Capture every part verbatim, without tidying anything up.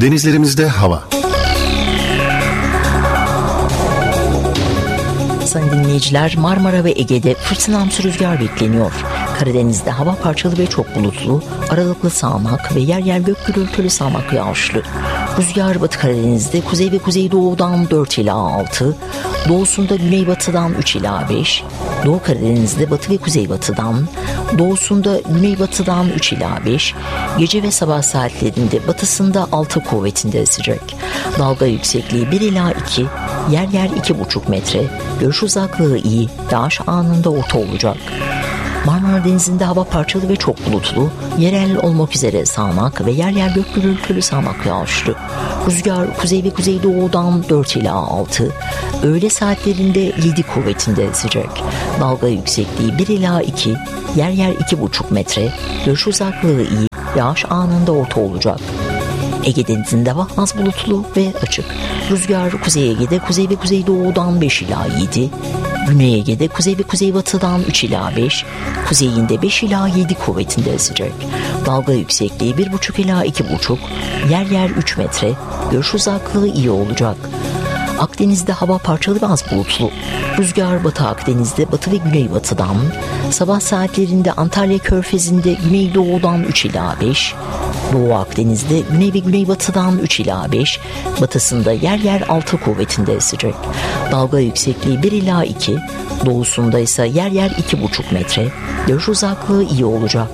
Denizlerimizde hava. Sayın dinleyiciler, Marmara ve Ege'de fırtınamsı rüzgar bekleniyor. Karadeniz'de hava parçalı ve çok bulutlu, aralıklı sağanak ve yer yer gök gürültülü sağanak yağışlı. Rüzgar Batı Karadeniz'de kuzey ve kuzeydoğudan dört ila altı, doğusunda güneybatıdan üç ila beş, Doğu Karadeniz'de batı ve kuzeybatıdan, doğusunda güneybatıdan üç ila beş, gece ve sabah saatlerinde batısında altı kuvvetinde esecek. Dalga yüksekliği bir ila iki, yer yer iki buçuk metre, görüş uzaklığı iyi, yağış anında orta olacak. Marmara Denizi'nde hava parçalı ve çok bulutlu, yerel olmak üzere sağanak ve yer yer gök gürültülü sağanak yağışlı. Rüzgar kuzey ve kuzeydoğudan dört ila altı, öğle saatlerinde yedi kuvvetinde esecek. Dalga yüksekliği bir ila iki, yer yer iki buçuk metre, görüş uzaklığı iyi, yağış anında orta olacak. Ege Denizi'nde hava az bulutlu ve açık. Rüzgar Kuzey Ege'de kuzey ve kuzeydoğudan beş ila yedi, Güney Ege'de kuzey ve kuzeybatıdan üç ila beş, kuzeyinde beş ila yedi kuvvetinde esecek. Dalga yüksekliği bir buçuk ila iki buçuk, yer yer üç metre, görüş uzaklığı iyi olacak. Akdeniz'de hava parçalı ve az bulutlu. Rüzgar Batı Akdeniz'de batı ve güneybatıdan, sabah saatlerinde Antalya Körfezi'nde güneydoğudan üç ila beş, Doğu Akdeniz'de güney ve güneybatıdan üç ila beş, batısında yer yer altı kuvvetinde esecek. Dalga yüksekliği bir ila iki, doğusunda ise yer yer iki buçuk metre, görüş uzaklığı iyi olacak.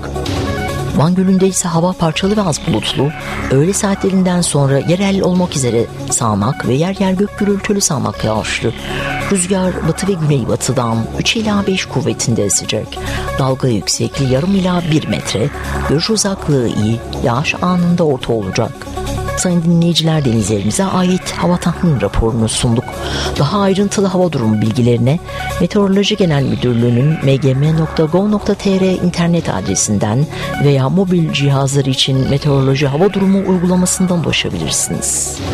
Van Gölü'nde ise hava parçalı ve az bulutlu, öğle saatlerinden sonra yerel olmak üzere sağanak ve yer yer gök gürültülü sağanak yağışlı. Rüzgar batı ve güneybatıdan üç ila beş kuvvetinde esecek. Dalga yüksekliği yarım ila bir metre, görüş uzaklığı iyi, yağış anında orta olacak. Sayın dinleyiciler, denizlerimize ait hava tahmin raporunu sunduk. Daha ayrıntılı hava durumu bilgilerine Meteoroloji Genel Müdürlüğü'nün m g m nokta gov nokta t r internet adresinden veya mobil cihazlar için meteoroloji hava durumu uygulamasından ulaşabilirsiniz.